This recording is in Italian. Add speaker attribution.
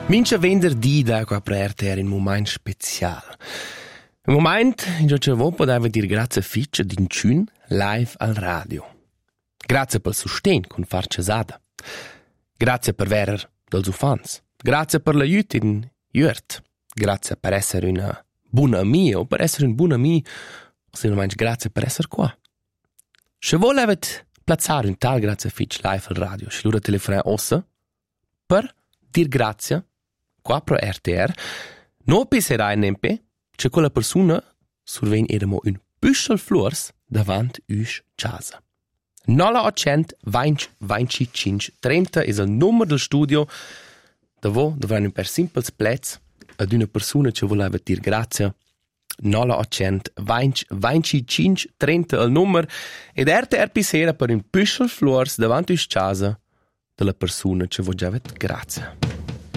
Speaker 1: Mince venerdì da qua per RTR in un momento speciale. Un momento in cui voi potete dire grazie a Fitch di Cun live al radio. Grazie per il sostegno con far cesada. Grazie per aver dels ufans. Grazie per l'aiuto in Jurt. Grazie per essere una buona amica o per essere un buon amico. O se non mangi grazie per essere qua. Se voi avete plazzare un tal grazie a Fitch live al radio, se loro telefonare ossa per dir grazie qua pro RTR, non penserà in MP, c'è quella persona surven edemo un büschel flors davant us casa. 0800 20 25 30 è il numero del studio da voi dovranno per simples plezz ad una persona che voleva dir grazie. 0800 20 25 30 il numero ed RTR pisera per un büschel flors davant us casa della persona che voleva grazie.